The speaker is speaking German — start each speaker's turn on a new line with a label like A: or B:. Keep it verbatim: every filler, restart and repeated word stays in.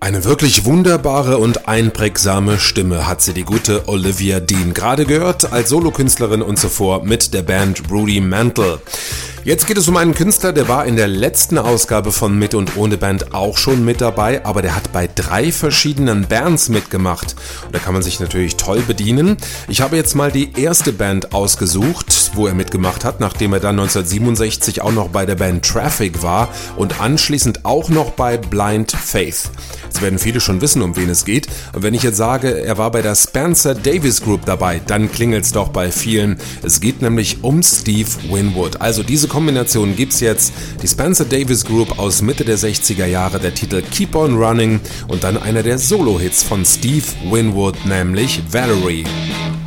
A: Eine wirklich wunderbare und einprägsame Stimme hat sie, die gute Olivia Dean. Gerade gehört als Solokünstlerin und zuvor mit der Band Rudy Mantle. Jetzt geht es um einen Künstler, der war in der letzten Ausgabe von Mit und Ohne Band auch schon mit dabei, aber der hat bei drei verschiedenen Bands mitgemacht. Und da kann man sich natürlich toll bedienen. Ich habe jetzt mal die erste Band ausgesucht, wo er mitgemacht hat, nachdem er dann neunzehnhundertsiebenundsechzig auch noch bei der Band Traffic war und anschließend auch noch bei Blind Faith. Jetzt werden viele schon wissen, um wen es geht. Und wenn ich jetzt sage, er war bei der Spencer Davis Group dabei, dann klingelt's doch bei vielen. Es geht nämlich um Steve Winwood. Also diese Kombination gibt's jetzt. Die Spencer Davis Group aus Mitte der sechziger Jahre, der Titel Keep on Running und dann einer der Solo-Hits von Steve Winwood, nämlich Valerie.